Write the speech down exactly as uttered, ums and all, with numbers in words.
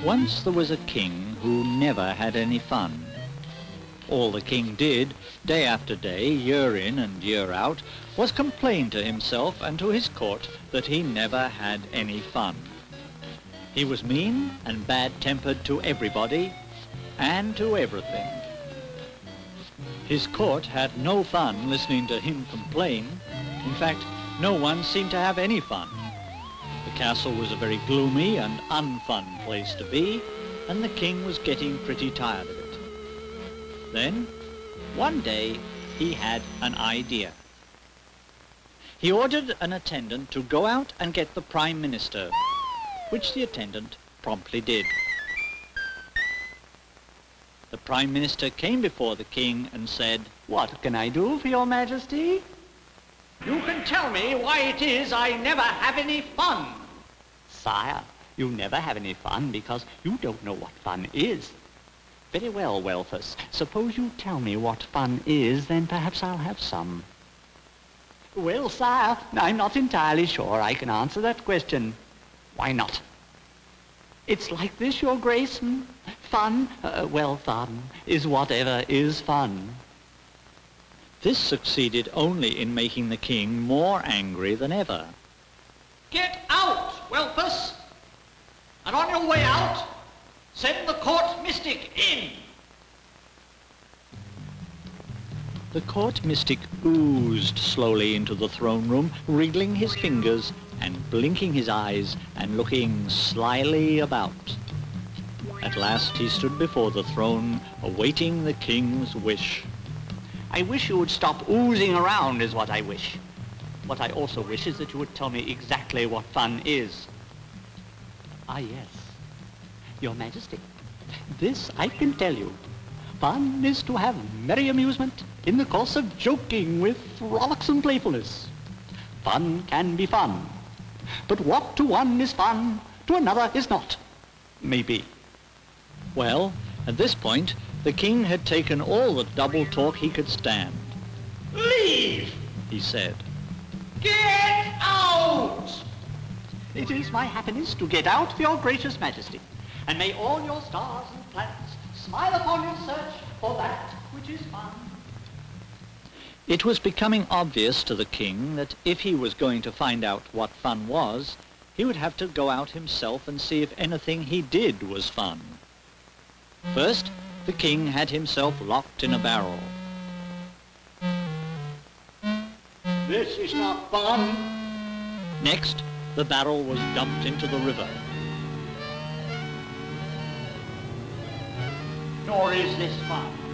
Once there was a king who never had any fun. All the king did, day after day, year in and year out, was complain to himself and to his court that he never had any fun. He was mean and bad-tempered to everybody and to everything. His court had no fun listening to him complain. In fact, no one seemed to have any fun. The castle was a very gloomy and unfun place to be, and the king was getting pretty tired of it. Then, one day, he had an idea. He ordered an attendant to go out and get the Prime Minister, which the attendant promptly did. The Prime Minister came before the king and said, "What can I do for your Majesty?" "You can tell me why it is I never have any fun." "Sire, you never have any fun because you don't know what fun is." "Very well, Welfus. Suppose you tell me what fun is, then perhaps I'll have some." "Well, sire, I'm not entirely sure I can answer that question." "Why not?" "It's like this, Your Grace. Fun, uh, well, fun is whatever is fun." This succeeded only in making the king more angry than ever. "Get out, Welfus! And on your way out, send the court mystic in." The court mystic oozed slowly into the throne room, wriggling his fingers and blinking his eyes and looking slyly about. At last he stood before the throne, awaiting the king's wish. "I wish you would stop oozing around is what I wish. What I also wish is that you would tell me exactly what fun is." "Ah, yes. Your Majesty, this I can tell you. Fun is to have merry amusement in the course of joking with frolicsome playfulness. Fun can be fun, but what to one is fun, to another is not. Maybe." Well, at this point, the king had taken all the double talk he could stand. "Leave!" he said. "Get out!" "It is my happiness to get out for your gracious Majesty, and may all your stars and planets smile upon your search for that which is fun." It was becoming obvious to the king that if he was going to find out what fun was, he would have to go out himself and see if anything he did was fun. First, the king had himself locked in a barrel. "This is not fun." Next, the barrel was dumped into the river. "Nor is this fun."